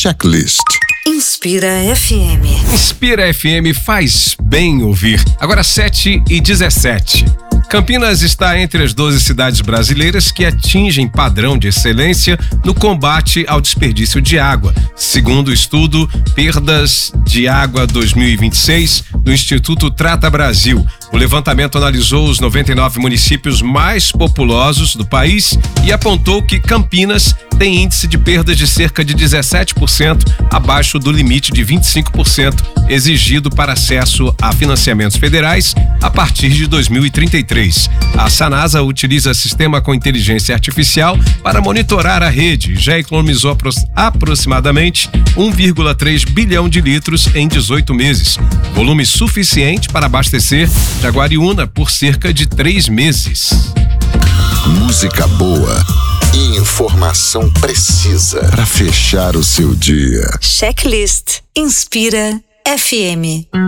Checklist. Inspira FM. Inspira FM faz bem ouvir. Agora 7h17. Campinas está entre as 12 cidades brasileiras que atingem padrão de excelência no combate ao desperdício de água, segundo o estudo Perdas de Água 2026 do Instituto Trata Brasil. O levantamento analisou os 99 municípios mais populosos do país e apontou que Campinas tem índice de perdas de cerca de 17%, abaixo do limite de 25% exigido para acesso a financiamentos federais a partir de 2033. A Sanasa utiliza sistema com inteligência artificial para monitorar a rede e já economizou aproximadamente 1,3 bilhão de litros em 18 meses, volume suficiente para abastecer Jaguariúna por cerca de 3 meses. Música boa e informação precisa para fechar o seu dia. Checklist Inspira FM.